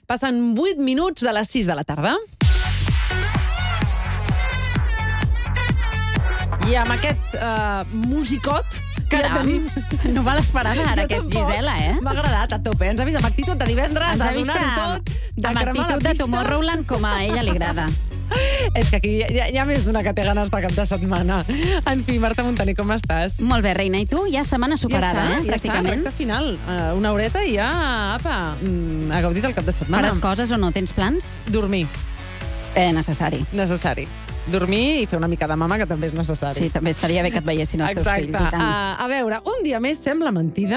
Passen 8 minuts de les 6 de la tarda. I amb aquest musicot que ja tenim... No val esperar ara, aquest Gisela, M'ha agradat a tope. Ens ha vist amb actitud de divendres, de donar-ho tot, de amb cremar la actitud de pista. Tomorrowland, com a ella li agrada. És que aquí hi ha més d'una que té ganes de cap de setmana. En fi, Marta Montaner, com estàs? Molt bé, reina. I tu? Ja setmana superada, pràcticament. Ja està, recte final. Una horeta i ja, apa, ha gaudit el cap de setmana. Faràs coses o no? Tens plans? Dormir. Necessari. Dormir i fer una mica de mama, que també és necessari. Sí, també estaria bé que et veiessin els teus fills. Exacte. A veure, un dia més sembla mentida,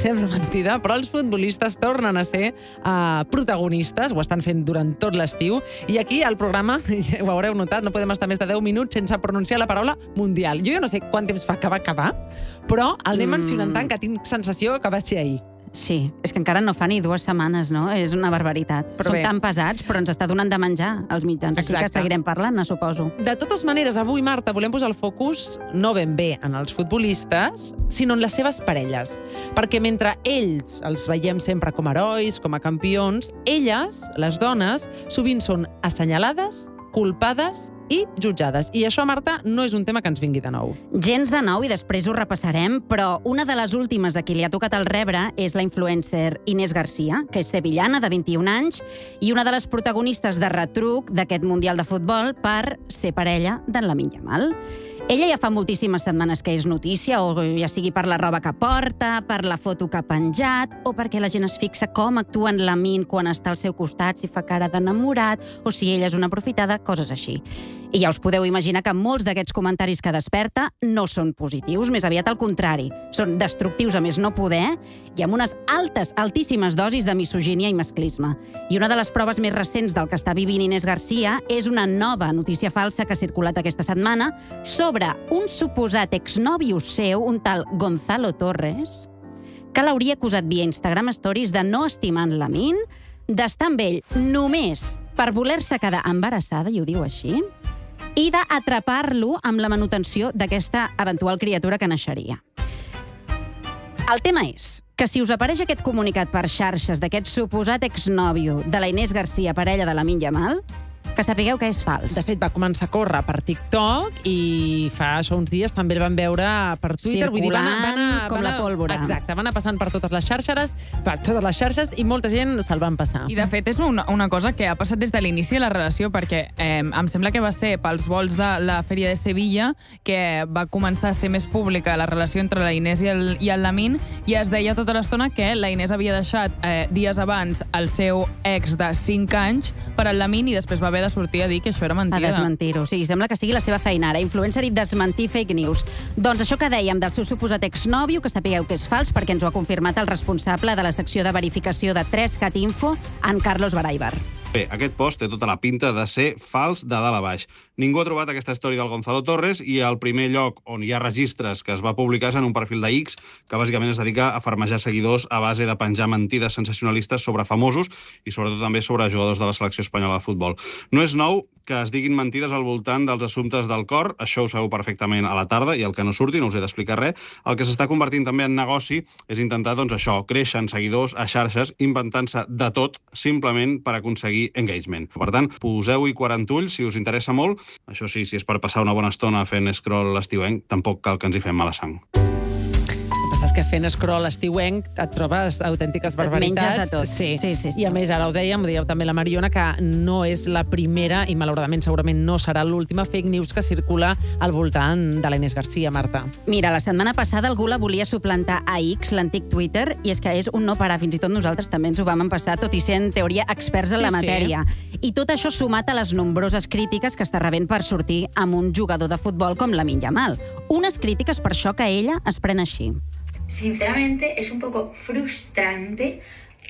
però els futbolistes tornen a ser protagonistes, ho estan fent durant tot l'estiu, i aquí al programa, ho haureu notat, no podem estar més de 10 minuts sense pronunciar la paraula mundial. Jo no sé quant temps fa que va acabar, però el anem mencionant tant que tinc sensació que va ser ahir. Sí, és que encara no fa ni 2 setmanes, no? És una barbaritat. Som tan pesats, però ens està donant de menjar als mitjans. Així que seguirem parlant, suposo. De totes maneres, avui, Marta, volem posar el focus no ben bé en els futbolistes, sinó en les seves parelles. Perquè mentre ells els veiem sempre com a herois, com a campions, elles, les dones, sovint són assenyalades, culpades i jutjades. I això, Marta, no és un tema que ens vingui de nou. Gens de nou, i després ho repassarem, però una de les últimes a qui li ha tocat el rebre és la influencer Inés Garcia, que és sevillana, de 21 anys, i una de les protagonistes de retruc d'aquest Mundial de Futbol per ser parella d'en Lamine Yamal. Ella ja fa moltíssimes setmanes que és notícia, o ja sigui per la roba que porta, per la foto que ha penjat, o perquè la gent es fixa com actua en Lamine quan està al seu costat, si fa cara d'enamorat, o si ella és una aprofitada, coses així. I ja us podeu imaginar que molts d'aquests comentaris que desperta no són positius, més aviat al contrari. Són destructius a més no poder i amb unes altíssimes dosis de misogínia i masclisme. I una de les proves més recents del que està vivint Inés Garcia és una nova notícia falsa que ha circulat aquesta setmana sobre un suposat exnòvio seu, un tal Gonzalo Torres, que l'hauria acusat via Instagram Stories de no estimar en Lamine, d'estar amb ell només per voler-se quedar embarassada, i ho diu així, i d'atrapar-lo amb la manutenció d'aquesta eventual criatura que naixeria. El tema és que si us apareix aquest comunicat per xarxes d'aquest suposat exnòvio de la Inés Garcia, parella de Lamine Yamal, que sapigueu que és fals. De fet, va començar a córrer per TikTok i fa això uns dies també el van veure per Twitter. Circulant com la pólvora. Exacte, van anar passant per totes les xarxes i molta gent se'l van passar. I de fet és una cosa que ha passat des de l'inici de la relació, perquè em sembla que va ser pels vols de la Fèria de Sevilla que va començar a ser més pública la relació entre la Inés i el Lamine, i es deia tota l'estona que la Inés havia deixat dies abans el seu ex de 5 anys per al Lamine i després va haver de sortir a dir que això era mentida. A desmentir-ho. Sí, sembla que sigui la seva feina ara. Influencer i desmentir fake news. Doncs això que dèiem del seu suposat exnòvio, que sapigueu que és fals, perquè ens ho ha confirmat el responsable de la secció de verificació de 3cat Info, en Carlos Baraibar. Bé, aquest post té tota la pinta de ser fals de dalt a baix. Ningú ha trobat aquesta història del Gonzalo Torres i el primer lloc on hi ha registres que es va publicar és en un perfil de X que bàsicament es dedica a farmejar seguidors a base de penjar mentides sensacionalistes sobre famosos i sobretot també sobre jugadors de la selecció espanyola de futbol. No és nou que es diguin mentides al voltant dels assumptes del cor, això ho sabeu perfectament a la tarda i el que no surti no us he d'explicar res. El que s'està convertint també en negoci és intentar, doncs això, créixer en seguidors a xarxes inventant-se de tot simplement per aconseguir engagement. Per tant, poseu-hi 40 ulls si us interessa molt. Això sí, si és per passar una bona estona fent scroll estiuenc, tampoc cal que ens hi fem mala sang. El que passa és que fent scroll estiuenc et trobes autèntiques barbaritats. Et menges de tot. Sí. I a més, ara ho dèiem, ho dieu també la Mariona, que no és la primera i malauradament segurament no serà l'última fake news que circula al voltant de la Inés Garcia, Marta. Mira, la setmana passada algú la volia suplantar a X, l'antic Twitter, i és que és un no parar. Fins i tot nosaltres també ens ho vam empassar, tot i ser en teoria experts en la matèria. I tot això sumat a les nombroses crítiques que està rebent per sortir amb un jugador de futbol com Lamine Yamal. Unes crítiques per això que ella es pren així. Sinceramente es un poco frustrante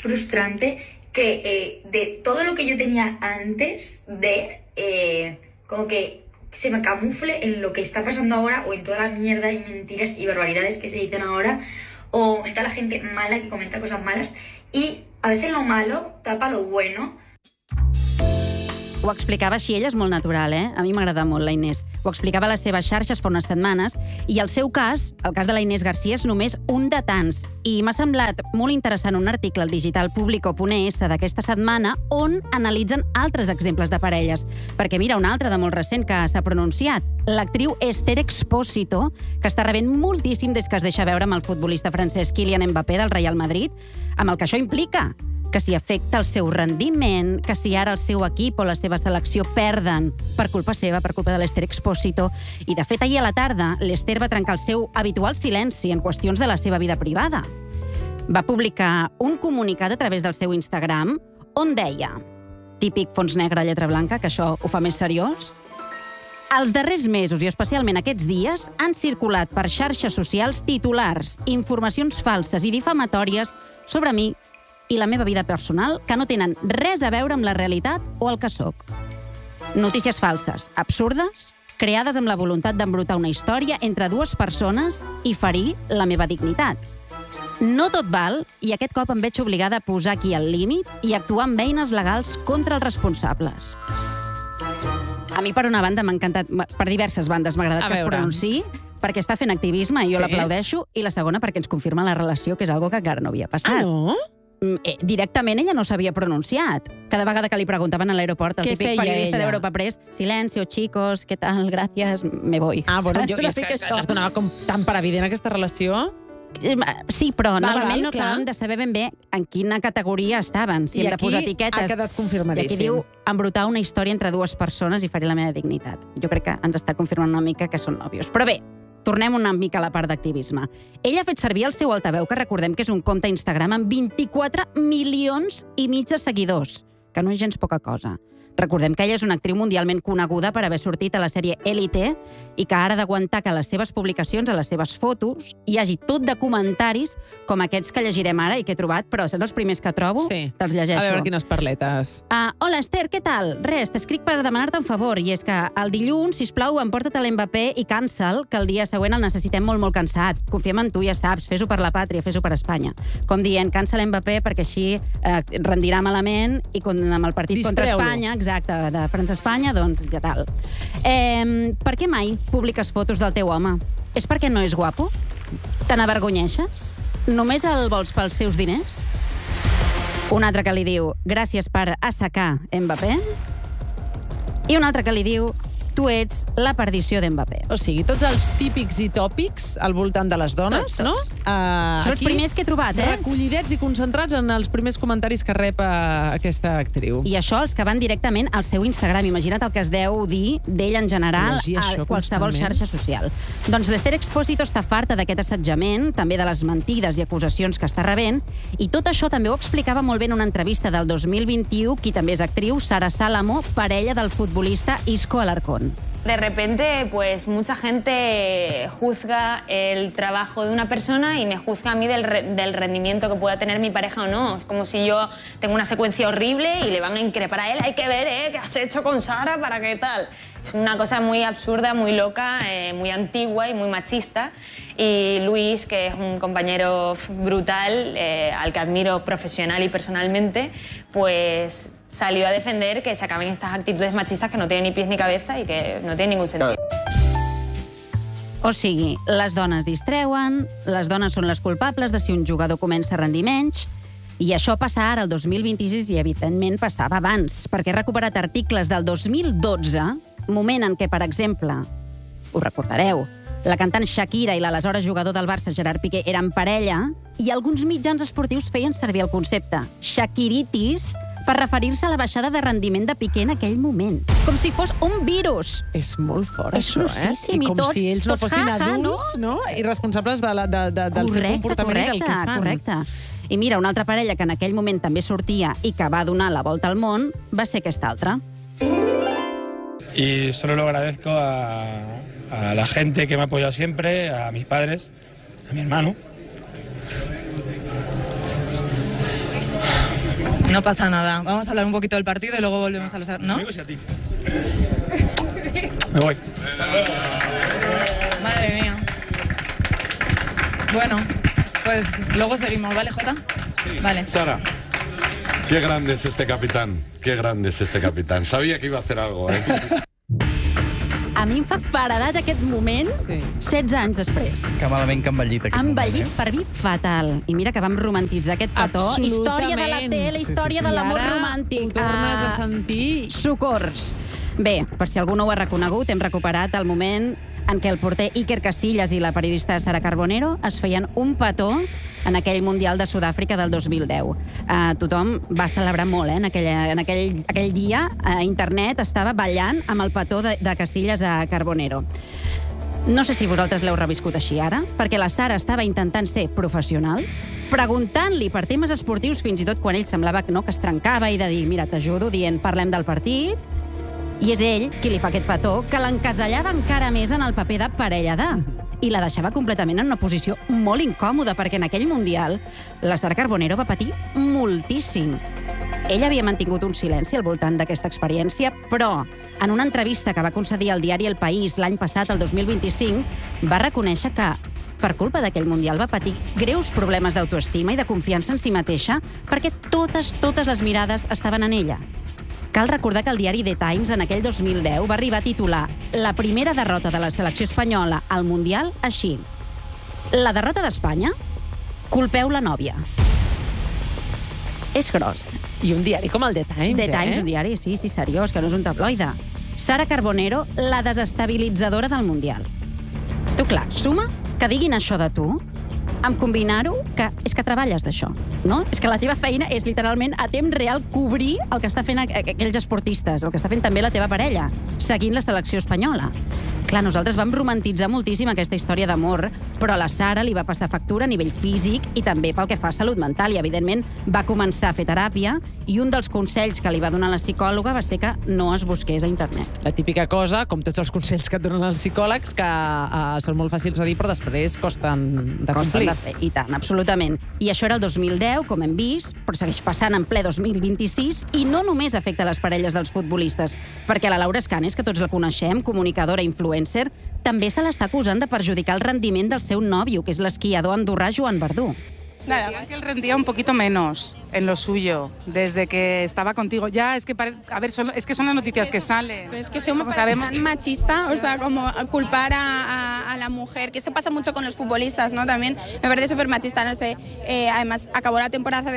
que de todo lo que yo tenía antes como que se me camufle en lo que está pasando ahora o en toda la mierda y mentiras y barbaridades que se dicen ahora o en toda la gente mala que comenta cosas malas y a veces lo malo tapa lo bueno. ho explicava així, ella és molt natural, A mi m'agrada molt la Inés. Ho explicava a les seves xarxes fa unes setmanes, i el seu cas, el cas de la Inés Garcia, és només un de tants. I m'ha semblat molt interessant un article al digital Público.es d'aquesta setmana on analitzen altres exemples de parelles. Perquè mira, un altre de molt recent que s'ha pronunciat, l'actriu Esther Expósito, que està rebent moltíssim des que es deixa veure amb el futbolista francès Kylian Mbappé del Real Madrid, amb el que això implica, que si afecta el seu rendiment, que si ara el seu equip o la seva selecció perden per culpa seva, per culpa de l'Esther Expósito. I, de fet, ahir a la tarda, l'Esther va trencar el seu habitual silenci en qüestions de la seva vida privada. Va publicar un comunicat a través del seu Instagram on deia, típic fons negre, lletra blanca, que això ho fa més seriós, els darrers mesos i especialment aquests dies han circulat per xarxes socials titulars, informacions falses i difamatòries sobre mi i la meva vida personal que no tenen res a veure amb la realitat o el que sóc. Notícies falses, absurdes, creades amb la voluntat d'embrutar una història entre dues persones i ferir la meva dignitat. No tot val, i aquest cop em veig obligada a posar aquí el límit i actuar amb eines legals contra els responsables. A mi, per una banda, m'ha encantat, per diverses bandes m'ha agradat que es pronunciï, perquè està fent activisme i jo l'aplaudeixo, i la segona perquè ens confirma la relació, que és algo que encara no havia passat. Ah, no? Directament ella no s'havia pronunciat. Cada vegada que li preguntaven a l'aeroport, el típic periodista d'Europa Press, silencio, chicos, què tal, gràcies, me voy. Ah, bueno, jo és que es donava com tan per evident aquesta relació. Sí, però normalment no acabem de saber ben bé en quina categoria estaven, si hem de posar etiquetes. I aquí ha quedat confirmadíssim. I aquí diu embrutar una història entre dues persones i ferir la meva dignitat. Jo crec que ens està confirmant una mica que són nòvios. Però bé, tornem una mica a la part d'activisme. Ella ha fet servir el seu altaveu, que recordem que és un compte a Instagram amb 24 milions i mig de seguidors, que no és gens poca cosa. Recordem que ella és una actriu mundialment coneguda per haver sortit a la sèrie Élite i que ara ha d'aguantar que a les seves publicacions, a les seves fotos, hi hagi tot de comentaris com aquests que llegirem ara i que he trobat, però són els primers que trobo, te'ls llegeixo. A veure quines parletes. Hola, Esther, què tal? Res, t'escric per demanar-te un favor, i és que el dilluns, sisplau, emporta't a l'Mbappé i cancel, que el dia següent el necessitem molt, molt cansat. Confiem en tu, ja saps, fes-ho per la pàtria, fes-ho per Espanya. Com dient, cancel l'Mbappé perquè així rendirà malament i amb el partit contra Espanya, exacte, de França-Espanya, doncs ja tal. Per què mai publiques fotos del teu home? És perquè no és guapo? Te n'avergonyeixes? Només el vols pels seus diners? Un altre que li diu, gràcies per assecar Mbappé. I un altre que li diu, tu ets la perdició d'Mbappé. O sigui, tots els típics i tòpics al voltant de les dones, no? Són els primers que he trobat, recollidets i concentrats en els primers comentaris que rep aquesta actriu. I això, els que van directament al seu Instagram. Imagina't el que es deu dir d'ell en general a qualsevol xarxa social. Doncs l'Esther Expósito està farta d'aquest assetjament, també de les mentides i acusacions que està rebent, i tot això també ho explicava molt bé en una entrevista del 2021, qui també és actriu, Sara Salamo, parella del futbolista Isco Alarcón. De repente, pues mucha gente juzga el trabajo de una persona y me juzga a mí del rendimiento que pueda tener mi pareja o no. Es como si yo tengo una secuencia horrible y le van a increpar a él. Hay que ver, ¿qué has hecho con Sara para qué tal? Es una cosa muy absurda, muy loca, muy antigua y muy machista. Y Luis, que es un compañero brutal, al que admiro profesional y personalmente, pues salió a defender que se acaben estas actitudes machistas que no tienen ni pies ni cabeza y que no tienen ningún sentido. O sigui, les dones distreuen, les dones són les culpables de si un jugador comença a rendir menys, i això passa ara, el 2026, i evidentment passava abans, perquè he recuperat articles del 2012, moment en què, per exemple, ho recordareu, la cantant Shakira i l'aleshores jugador del Barça, Gerard Piqué, eren parella, i alguns mitjans esportius feien servir el concepte Shakiritis per referir-se a la baixada de rendiment de Piqué en aquell moment. Com si fos un virus. És molt fort, és això, grossíssim, I com si ells no fossin adults, no? I responsables del seu comportament i del que fan. Correcte. I mira, una altra parella que en aquell moment també sortia i que va donar la volta al món va ser aquesta altra. Y solo lo agradezco a la gente que me ha apoyado siempre, a mis padres, a mi hermano. No pasa nada. Vamos a hablar un poquito del partido y luego volvemos a los... ¿No? Amigos y a ti. Me voy. Madre mía. Bueno, pues luego seguimos, ¿vale, Jota? Sí. Vale. Sara, Qué grande es este capitán, qué grande es este capitán. Sabía que iba a hacer algo, ¿eh? A mi em fa faradat aquest moment, 16 anys després. Que malament que ha envellit aquest Envellit per mi fatal. I mira que vam romantitzar aquest petó. Història de la tele, història de l'amor romàntic. Ho tornes a sentir. Socors. Bé, per si algú no ho ha reconegut, hem recuperat el moment en què el porter Iker Casillas i la periodista Sara Carbonero es feien un petó en aquell Mundial de Sud-àfrica del 2010. Tothom va celebrar molt, en aquell dia. Internet estava ballant amb el petó de Casillas a Carbonero. No sé si vosaltres l'heu reviscut així ara, perquè la Sara estava intentant ser professional, preguntant-li per temes esportius fins i tot quan ell semblava que es trencava i de dir, mira, t'ajudo, dient, parlem del partit. I és ell qui li fa aquest petó, que l'encasellava encara més en el paper de parella de, i la deixava completament en una posició molt incòmoda, perquè en aquell Mundial la Sara Carbonero va patir moltíssim. Ella havia mantingut un silenci al voltant d'aquesta experiència, però en una entrevista que va concedir al diari El País l'any passat, el 2025, va reconèixer que per culpa d'aquell Mundial va patir greus problemes d'autoestima i de confiança en si mateixa, perquè totes les mirades estaven en ella. Cal recordar que el diari The Times en aquell 2010 va arribar a titular la primera derrota de la selecció espanyola al Mundial així: la derrota d'Espanya? Culpeu la nòvia. És gros. I un diari com el The Times, The Times, un diari, sí, seriós, que no és un tabloide. Sara Carbonero, la desestabilitzadora del Mundial. Tu, clar, suma que diguin això de tu, amb combinar-ho que és que treballes d'això, no? És que la teva feina és literalment a temps real cobrir el que està fent aquells esportistes, el que està fent també la teva parella, seguint la selecció espanyola. Clar, nosaltres vam romantitzar moltíssim aquesta història d'amor, però a la Sara li va passar factura a nivell físic i també pel que fa a salut mental. I, evidentment, va començar a fer teràpia i un dels consells que li va donar la psicòloga va ser que no es busqués a internet. La típica cosa, com tots els consells que et donen els psicòlegs, que són molt fàcils de dir, però després costen de complir. De fer, i tant, absolutament. I això era el 2010, com hem vist, però segueix passant en ple 2026, i no només afecta les parelles dels futbolistes, perquè la Laura Escanes, que tots la coneixem, comunicadora i influencer, també se l'està acusant de perjudicar el rendiment del seu nòvio, que és l'esquiador andorrà Joan Verdú. Decían que él rendía un poquito menos en lo suyo desde que estaba contigo. Ya, es que, es que son las noticias que salen. Pero es que soy tan machista, o sea, como culpar a la mujer, que eso pasa mucho con los futbolistas, ¿no? También me parece súper machista, no sé. Además, acabó la temporada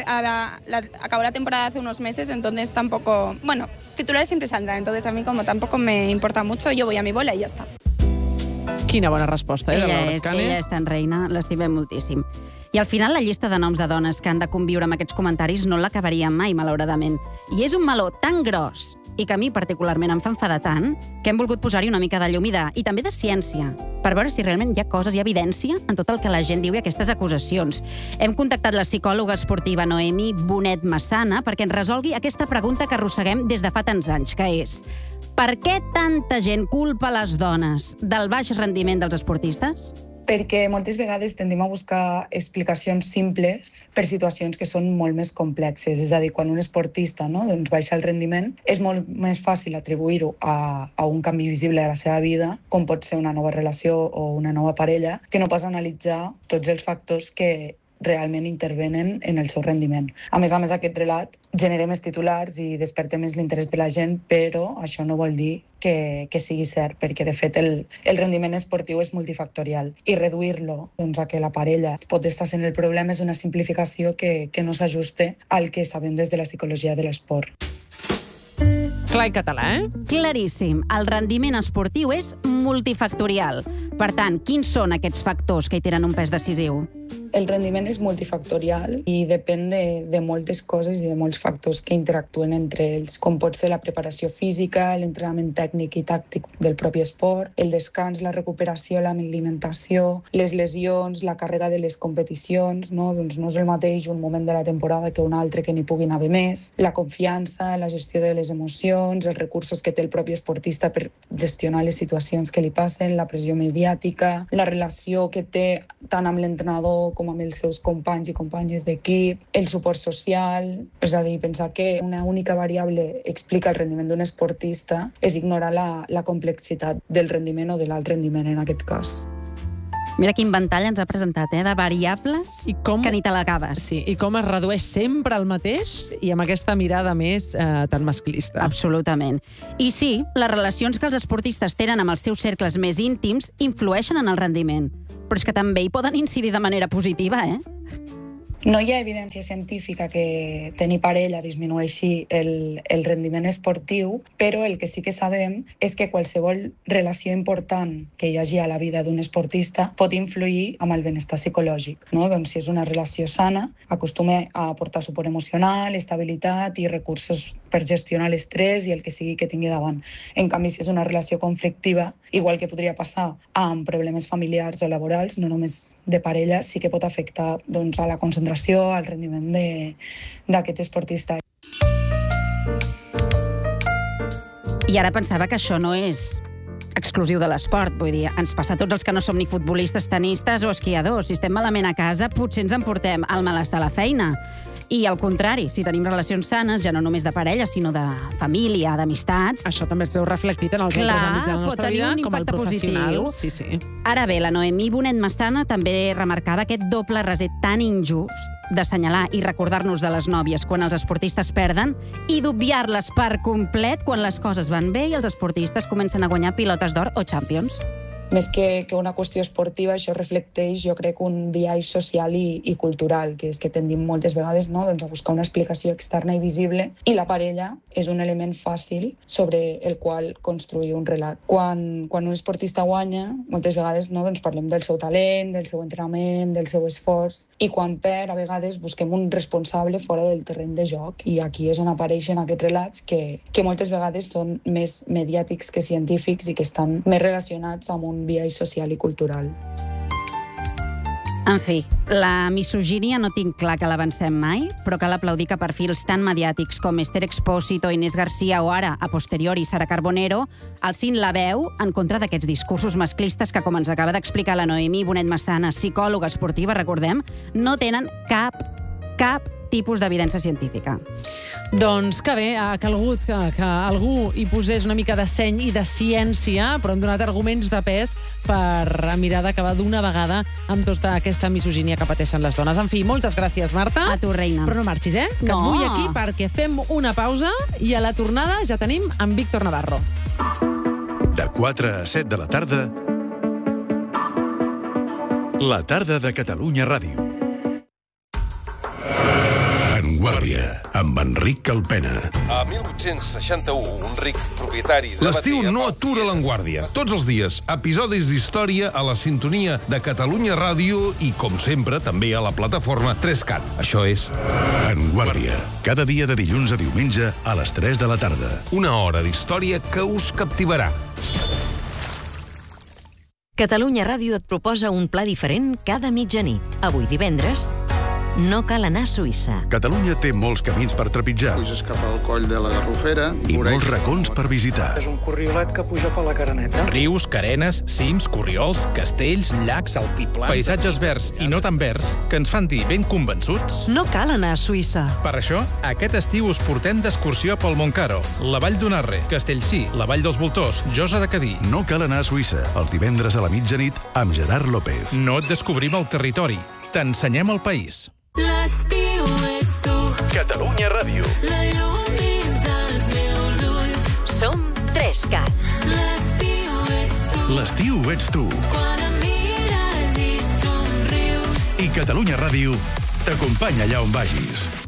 hace unos meses, entonces tampoco... Bueno, titulares siempre saldrán, entonces a mí como tampoco me importa mucho, yo voy a mi bola y ya está. Quina bona resposta, de Laura Escanes. Ella és tan reina, l'estimem moltíssim. I al final la llista de noms de dones que han de conviure amb aquests comentaris no l'acabaríem mai, malauradament. I és un meló tan gros i que a mi particularment em fa enfadar tant que hem volgut posar-hi una mica de llum i també de ciència, per veure si realment hi ha coses, hi ha evidència en tot el que la gent diu i aquestes acusacions. Hem contactat la psicòloga esportiva Noemi Bonet Massana perquè ens resolgui aquesta pregunta que arrosseguem des de fa tants anys, que és: per què tanta gent culpa les dones del baix rendiment dels esportistes? Perquè moltes vegades tendim a buscar explicacions simples per situacions que són molt més complexes. És a dir, quan un esportista baixa el rendiment, és molt més fàcil atribuir-ho a un canvi visible a la seva vida, com pot ser una nova relació o una nova parella, que no pas analitzar tots els factors que realment intervenen en el seu rendiment. A més, aquest relat genera més titulars i desperta més l'interès de la gent, però això no vol dir que sigui cert, perquè de fet el rendiment esportiu és multifactorial i reduir-lo a que la parella pot estar sent el problema és una simplificació que no s'ajuste al que sabem des de la psicologia de l'esport. Clar i català, Claríssim. El rendiment esportiu és multifactorial. Per tant, quins són aquests factors que hi tenen un pes decisiu? El rendiment és multifactorial i depèn de moltes coses i de molts factors que interactuen entre ells, com pot ser la preparació física, l'entrenament tècnic i tàctic del propi esport, el descans, la recuperació, l'alimentació, les lesions, la càrrega de les competicions, no és el mateix un moment de la temporada que un altre que n'hi puguin haver més, la confiança, la gestió de les emocions, els recursos que té el propi esportista per gestionar les situacions que li passen, la pressió mediàtica, la relació que té tant amb l'entrenador com amb els seus companys i companyes d'equip, el suport social. És a dir, pensar que una única variable explica el rendiment d'un esportista és ignorar la complexitat del rendiment o de l'alt rendiment en aquest cas. Mira quin ventall ens ha presentat, de variables que ni te l'acabes. Sí, i com es redueix sempre el mateix i amb aquesta mirada més tan masclista. Absolutament. I sí, les relacions que els esportistes tenen amb els seus cercles més íntims influeixen en el rendiment, però és que també hi poden incidir de manera positiva, No hi ha evidència científica que tenir parella disminueixi el rendiment esportiu, però el que sí que sabem és que qualsevol relació important que hi hagi a la vida d'un esportista pot influir amb el benestar psicològic. Doncs si és una relació sana, acostuma a aportar suport emocional, estabilitat i recursos per gestionar l'estrès i el que sigui que tingui davant. En canvi, si és una relació conflictiva, igual que podria passar amb problemes familiars o laborals, no només de parella, sí que pot afectar a la concentració, al rendiment d'aquest esportista. I ara pensava que això no és exclusiu de l'esport. Vull dir, ens passa a tots els que no som ni futbolistes, tenistes o esquiadors. Si estem malament a casa, potser ens emportem el malestar a la feina. I al contrari, si tenim relacions sanes, ja no només de parella, sinó de família, d'amistats... Això també es veu reflectit en els altres àmbits de la nostra vida, com el professional. Sí, sí. Ara bé, la Noemí Bonet Massana també remarcava aquest doble raset tan injust d'assenyalar i recordar-nos de les nòvies quan els esportistes perden i d'obviar-les per complet quan les coses van bé i els esportistes comencen a guanyar pilotes d'or o Champions. Més que una qüestió esportiva, això reflecteix, jo crec, un biaix social i cultural, que és que tendim moltes vegades a buscar una explicació externa i visible, i la parella és un element fàcil sobre el qual construir un relat. Quan un esportista guanya, moltes vegades parlem del seu talent, del seu entrenament, del seu esforç, i quan perd, a vegades busquem un responsable fora del terreny de joc, i aquí és on apareixen aquests relats que moltes vegades són més mediàtics que científics i que estan més relacionats amb un biaix social i cultural. En fi, la misogínia no tinc clar que l'avancem mai, però cal aplaudir que perfils tan mediàtics com Esther Expósito, Inés García o ara, a posteriori, Sara Carbonero, alcin la veu en contra d'aquests discursos masclistes que, com ens acaba d'explicar la Noemí Bonet Massana, psicòloga esportiva, recordem, no tenen cap tipus d'evidència científica. Doncs que bé, ha calgut que algú hi posés una mica de seny i de ciència, però hem donat arguments de pes per mirar d'acabar d'una vegada amb tota aquesta misogínia que pateixen les dones. En fi, moltes gràcies, Marta. A tu, reina. Però no marxis, que No. vull aquí perquè fem una pausa i a la tornada ja tenim en Víctor Navarro. De 4 a 7 de la tarda, la tarda de Catalunya Ràdio. Vanguardia, amb Enric Calpena. A 1861, un ric propietari... L'estiu no atura l'Enguàrdia. Tots els dies, episodis d'història a la sintonia de Catalunya Ràdio i, com sempre, també a la plataforma 3CAT. Això és... Vanguardia, cada dia de dilluns a diumenge a les 3 de la tarda. Una hora d'història que us captivarà. Catalunya Ràdio et proposa un pla diferent cada mitjanit. Avui divendres, no cal anar a Suïssa. Catalunya té molts camins per trepitjar. Puges cap al coll de la Garrofera. I molts racons per visitar. És un corriolet que puja per la Caraneta. Rius, carenes, cims, corriols, castells, llacs, altiplans... Paisatges verds i no tan verds que ens fan dir ben convençuts... No cal anar a Suïssa. Per això, aquest estiu us portem d'excursió pel Montcaro, la Vall d'Unarre, Castellcí, la Vall dels Voltors, Josa de Cadí. No cal anar a Suïssa, els divendres a la mitjanit amb Gerard López. No et descobrim el territori, t'ensenyem el país. L'estiu ets tu. Catalunya Ràdio. La llum dins dels meus ulls. Som 3CAT. L'estiu ets tu. L'estiu ets tu. Quan em mires i somrius. I Catalunya Ràdio t'acompanya allà on vagis.